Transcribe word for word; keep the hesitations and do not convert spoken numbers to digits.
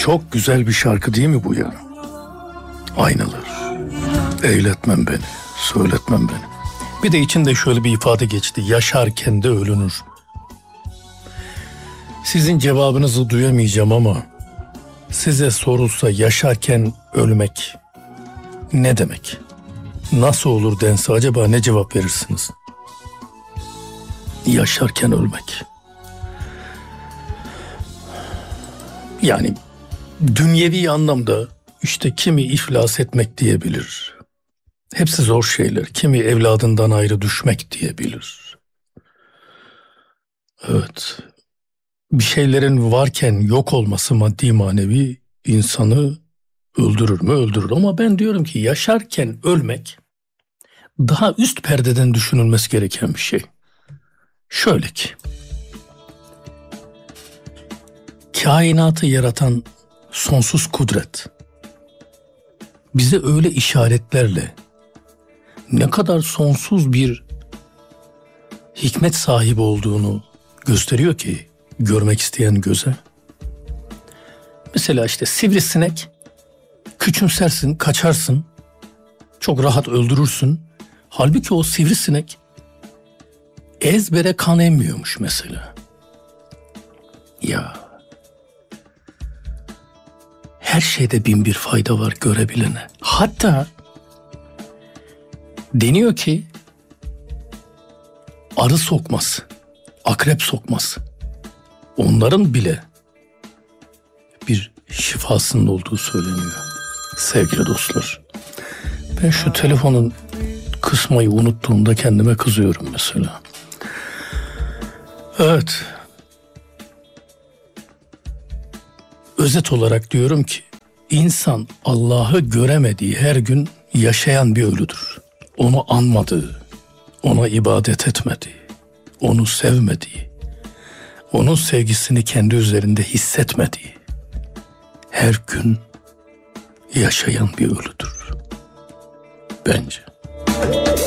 Çok güzel bir şarkı değil mi bu ya? Aynalar, eğletmem beni, söyletmem beni. Bir de içinde şöyle bir ifade geçti. Yaşarken de ölünür. Sizin cevabınızı duyamayacağım ama size sorulsa yaşarken ölmek ne demek? Nasıl olur dense acaba ne cevap verirsiniz? Yaşarken ölmek. Yani dünyevi anlamda işte kimi iflas etmek diyebilir. Hepsi zor şeyler. Kimi evladından ayrı düşmek diyebilir. Evet. Bir şeylerin varken yok olması maddi manevi insanı öldürür mü? Öldürür. Ama ben diyorum ki yaşarken ölmek daha üst perdeden düşünülmesi gereken bir şey. Şöyle ki, kainatı yaratan sonsuz kudret bize öyle işaretlerle ne kadar sonsuz bir hikmet sahibi olduğunu gösteriyor ki görmek isteyen göze. Mesela işte sivrisinek, küçümsersin, kaçarsın, çok rahat öldürürsün. Halbuki o sivrisinek ezbere kan emmiyormuş mesela. Ya, her şeyde bin bir fayda var görebilene. Hatta deniyor ki arı sokmaz, akrep sokmaz. Onların bile bir şifasının olduğu söyleniyor sevgili dostlar. Ben şu telefonun kısmayı unuttuğumda kendime kızıyorum mesela. Evet. Özet olarak diyorum ki insan Allah'ı göremediği her gün yaşayan bir ölüdür. Onu anmadığı, ona ibadet etmediği, onu sevmediği, onun sevgisini kendi üzerinde hissetmediği her gün yaşayan bir ölüdür. Bence.